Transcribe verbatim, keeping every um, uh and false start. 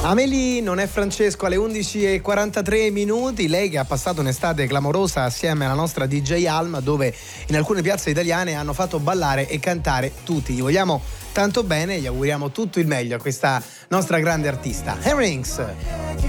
Amélie non è Francesco alle undici e quarantatré minuti, lei che ha passato un'estate clamorosa assieme alla nostra D J Alma, dove in alcune piazze italiane hanno fatto ballare e cantare tutti. Gli vogliamo tanto bene, gli auguriamo tutto il meglio a questa nostra grande artista. Herrings.